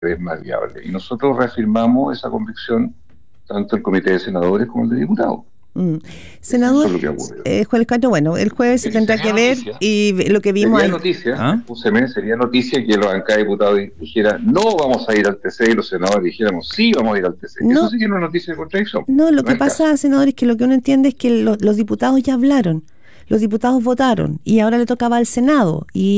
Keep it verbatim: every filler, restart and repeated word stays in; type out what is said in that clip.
es más viable. Y nosotros reafirmamos esa convicción, tanto el Comité de Senadores como el de Diputados. Mm. Eso Senador es lo que ocurre. eh, Juan Escaño, bueno, el jueves se Eh, tendrá sería que ver noticia, y lo que vimos sería ahí. noticia, ¿Ah? escúcheme, sería noticia que la bancada de diputados dijera no vamos a ir al T C y los senadores dijéramos sí vamos a ir al T C. No. Eso sí que es una noticia de contradicción. No, lo No que es pasa, caso. senador, es que lo que uno entiende es que lo- los diputados ya hablaron, los diputados votaron y ahora le tocaba al Senado. Y